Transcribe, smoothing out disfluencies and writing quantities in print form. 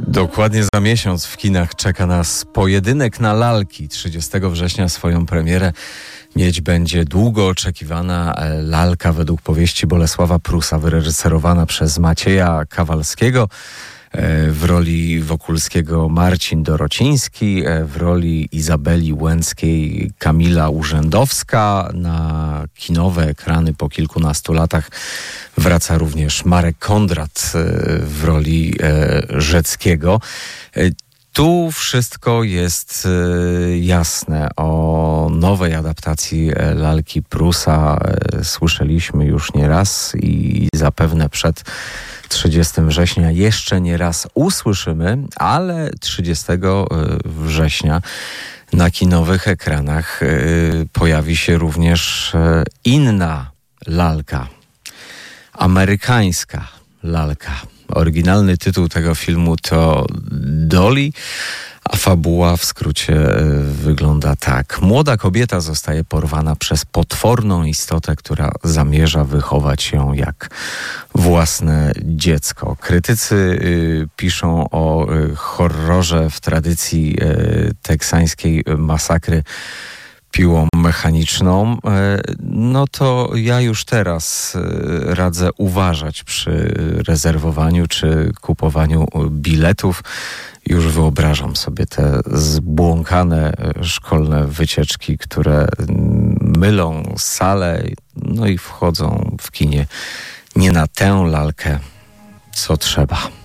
Dokładnie za miesiąc w kinach czeka nas Pojedynek na lalki. 30 września swoją premierę mieć będzie długo oczekiwana lalka według powieści Bolesława Prusa, wyreżyserowana przez Macieja Kawalskiego. W roli Wokulskiego Marcin Dorociński, w roli Izabeli Łęckiej Kamila Urzędowska. Na kinowe ekrany po kilkunastu latach wraca również Marek Kondrat w roli Rzeckiego. Tu wszystko jest jasne. O nowej adaptacji lalki Prusa słyszeliśmy już nieraz i zapewne przed 30 września jeszcze nie raz usłyszymy, ale 30 września na kinowych ekranach pojawi się również inna lalka, amerykańska lalka. Oryginalny tytuł tego filmu to Dolly, a fabuła w skrócie wygląda tak. Młoda kobieta zostaje porwana przez potworną istotę, która zamierza wychować ją jak własne dziecko. Krytycy piszą o horrorze w tradycji teksańskiej masakry piłą mechaniczną, no to ja już teraz radzę uważać przy rezerwowaniu czy kupowaniu biletów. Już wyobrażam sobie te zbłąkane szkolne wycieczki, które mylą salę, no i wchodzą w kinie nie na tę lalkę, co trzeba.